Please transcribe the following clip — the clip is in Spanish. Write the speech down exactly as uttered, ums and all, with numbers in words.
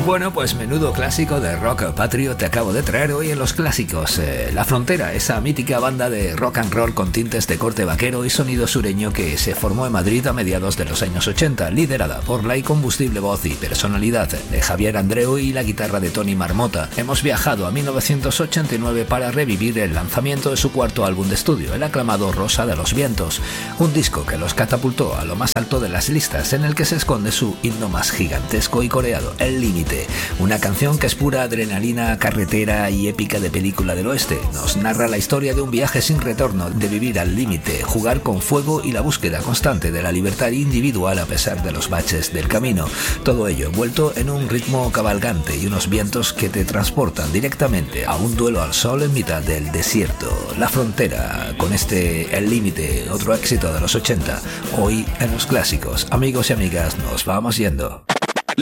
Bueno, pues menudo clásico de rock patrio te acabo de traer hoy en Los Clásicos. Eh, La Frontera, esa mítica banda de rock and roll con tintes de corte vaquero y sonido sureño que se formó en Madrid a mediados de los años ochenta, liderada por la incombustible voz y personalidad de Javier Andreu y la guitarra de Tony Marmota. Hemos viajado a mil novecientos ochenta y nueve para revivir el lanzamiento de su cuarto álbum de estudio, el aclamado Rosa de los Vientos, un disco que los catapultó a lo más alto de las listas, en el que se esconde su himno más gigantesco y coreado, El Límite. Una canción que es pura adrenalina carretera y épica de película del oeste. Nos narra la historia de un viaje sin retorno, de vivir al límite, jugar con fuego y la búsqueda constante de la libertad individual a pesar de los baches del camino. Todo ello envuelto en un ritmo cabalgante y unos vientos que te transportan directamente a un duelo al sol en mitad del desierto. La Frontera, con este El Límite, otro éxito de los ochenta, hoy en Los Clásicos. Amigos y amigas, nos vamos yendo.